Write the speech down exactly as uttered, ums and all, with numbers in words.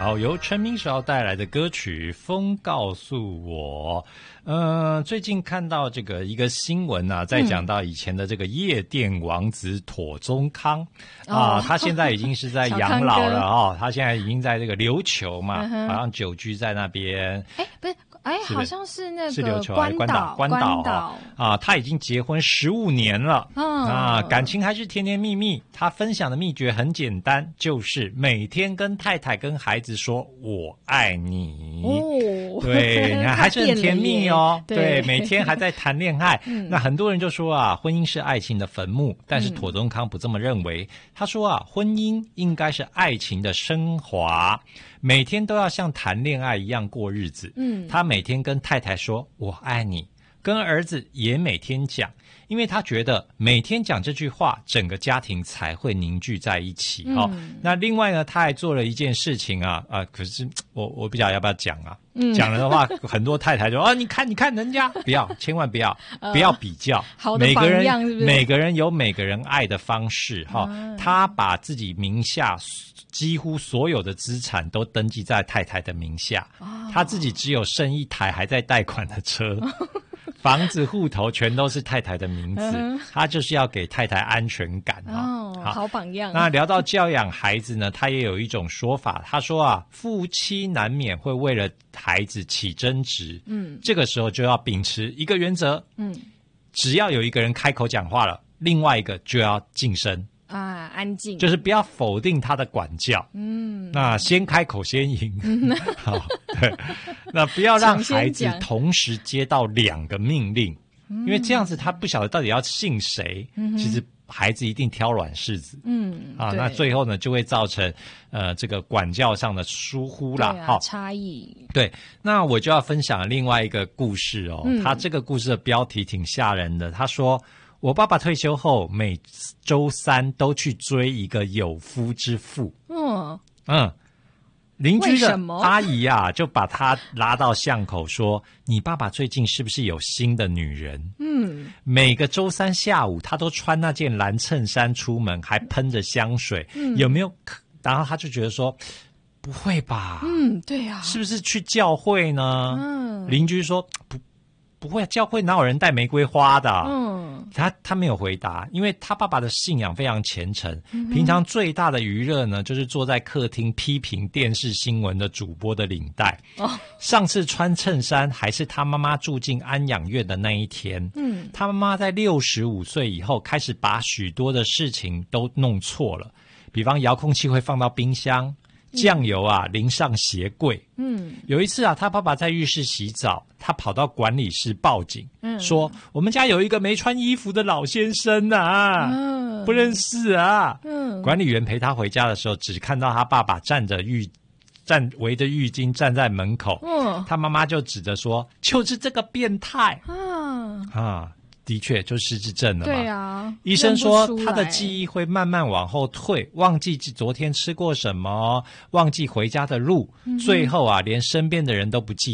好，由陈明韶带来的歌曲《风告诉我》。呃，最近看到这个一个新闻啊，在讲到以前的这个夜店王子妥宗康、嗯、啊、哦，他现在已经是在养老了哦，他现在已经在这个琉球嘛，嗯、好像久居在那边。 哎，不是。哎，好像是那个是琉球关岛， 关岛，关岛啊，他已经结婚十五年了，嗯啊，感情还是甜甜蜜蜜。他分享的秘诀很简单，就是每天跟太太跟孩子说我爱你。哦，对，你看还是很甜蜜哦。对，每天还在谈恋爱、嗯。那很多人就说啊，婚姻是爱情的坟墓，但是妥宗康不这么认为。他说啊，婚姻应该是爱情的升华。每天都要像谈恋爱一样过日子。嗯，他每天跟太太说我爱你，跟儿子也每天讲，因为他觉得每天讲这句话，整个家庭才会凝聚在一起。嗯、哦，那另外呢，他还做了一件事情啊啊、呃，可是我我不知道要不要讲啊。嗯，讲了的话，很多太太就啊，你看你看人家，不要，千万不要，不要比较。 好的榜样是不是？ 每个人每个人有每个人爱的方式哈、嗯。他把自己名下几乎所有的资产都登记在太太的名下，哦、他自己只有剩一台还在贷款的车。房子户头全都是太太的名字、嗯、他就是要给太太安全感、 哦、好, 好榜样。 那聊到教养孩子呢，他也有一种说法，他说啊，夫妻难免会为了孩子起争执，嗯，这个时候就要秉持一个原则，嗯，只要有一个人开口讲话了，另外一个就要噤声啊，安静， 就是不要否定他的管教，嗯，那先开口先赢，嗯、好，对，那不要让孩子同时接到两个命令，因为这样子他不晓得到底要信谁，嗯、其实孩子一定挑软柿子，嗯，啊，那最后呢就会造成呃这个管教上的疏忽啦， 好、啊、差异。 对，那我就要分享另外一个故事哦，嗯、他这个故事的标题挺吓人的，他说。我爸爸退休后，每周三都去追一个有夫之妇。嗯嗯，邻居的阿姨啊，就把他拉到巷口说：“你爸爸最近是不是有新的女人？”嗯，每个周三下午，他都穿那件蓝衬衫出门，还喷着香水，嗯、有没有？然后他就觉得说：“不会吧？ 嗯，对呀、啊， 是不是去教会呢？”嗯，邻居说：“不。”不会，教会哪有人带玫瑰花的、啊？嗯，他他没有回答，因为他爸爸的信仰非常虔诚、嗯，平常最大的娱乐呢，就是坐在客厅批评电视新闻的主播的领带。哦，上次穿衬衫还是他妈妈住进安养院的那一天。嗯，他妈妈在六十五岁以后，开始把许多的事情都弄错了，比方遥控器会放到冰箱。酱油啊淋上鞋柜。嗯，有一次啊，他爸爸在浴室洗澡，他跑到管理室报警，嗯，说我们家有一个没穿衣服的老先生啊，嗯，不认识啊。嗯，管理员陪他回家的时候，只看到他爸爸站着浴站围着浴巾站在门口。嗯，他妈妈就指着说，就是这个变态。啊啊。的确就失智症了嘛。 对啊， 医生说他的记忆会慢慢往后退，忘记昨天吃过什么，忘记回家的路，嗯、最后啊连身边的人都不记